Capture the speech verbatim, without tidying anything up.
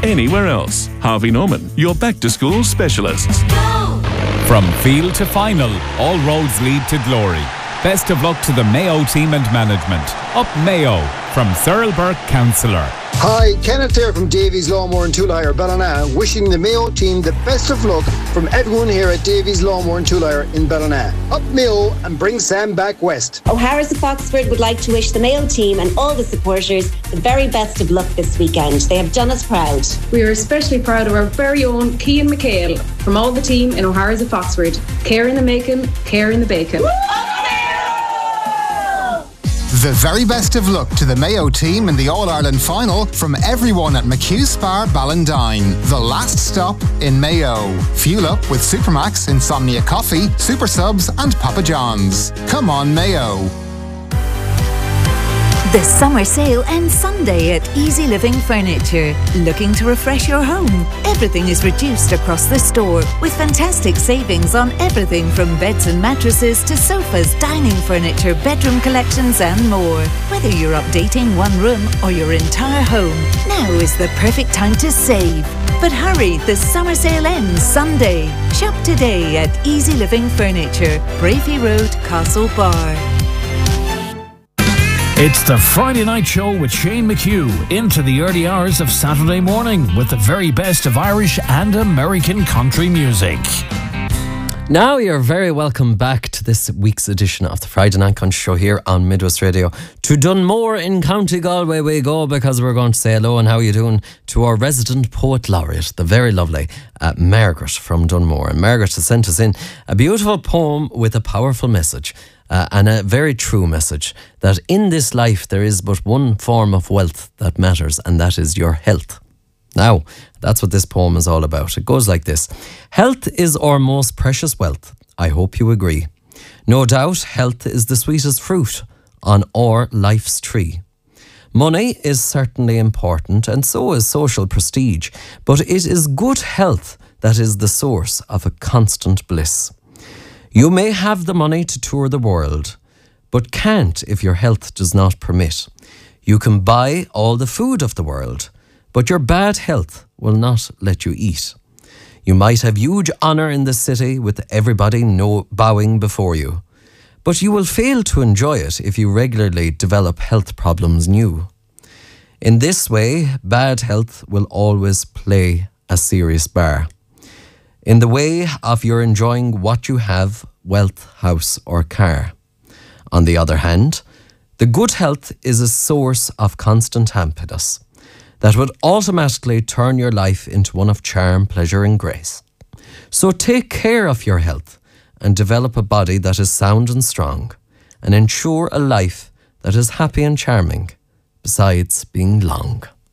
anywhere else. Harvey Norman, your back-to-school specialists. From field to final, all roads lead to glory. Best of luck to the Mayo team and management. Up Mayo, from Cyril Burke, Councillor. Hi, Kenneth here from Davies Lawnmower and Tool Hire, Ballina, wishing the Mayo team the best of luck from everyone here at Davies Lawnmower and Tool Hire in Ballina. Up Mayo and bring Sam back west. O'Hara's of Foxford would like to wish the Mayo team and all the supporters the very best of luck this weekend. They have done us proud. We are especially proud of our very own Cian McHale from all the team in O'Hara's of Foxford. Care in the making, care in the bacon. The very best of luck to the Mayo team in the All-Ireland final from everyone at McHugh Spa Ballindine, the last stop in Mayo. Fuel up with Supermax, Insomnia Coffee, Super Subs and Papa John's. Come on, Mayo. The summer sale ends Sunday at Easy Living Furniture. Looking to refresh your home? Everything is reduced across the store with fantastic savings on everything from beds and mattresses to sofas, dining furniture, bedroom collections and more. Whether you're updating one room or your entire home, now is the perfect time to save. But hurry, the summer sale ends Sunday. Shop today at Easy Living Furniture, Bravey Road, Castle Bar. It's the Friday Night Show with Shane McHugh into the early hours of Saturday morning with the very best of Irish and American country music. Now you're very welcome back to this week's edition of the Friday Night Country Show here on Midwest Radio. To Dunmore in County Galway we go, because we're going to say hello and how are you doing to our resident poet laureate, the very lovely uh, Margaret from Dunmore. And Margaret has sent us in a beautiful poem with a powerful message. Uh, and a very true message, that in this life there is but one form of wealth that matters, and that is your health. Now, that's what this poem is all about. It goes like this. Health is our most precious wealth. I hope you agree. No doubt, health is the sweetest fruit on our life's tree. Money is certainly important, and so is social prestige, but it is good health that is the source of a constant bliss. You may have the money to tour the world, but can't if your health does not permit. You can buy all the food of the world, but your bad health will not let you eat. You might have huge honour in the city with everybody know, bowing before you, but you will fail to enjoy it if you regularly develop health problems new. In this way, bad health will always play a serious bar in the way of your enjoying what you have, wealth, house or car. On the other hand, the good health is a source of constant happiness that would automatically turn your life into one of charm, pleasure and grace. So take care of your health and develop a body that is sound and strong, and ensure a life that is happy and charming, besides being long.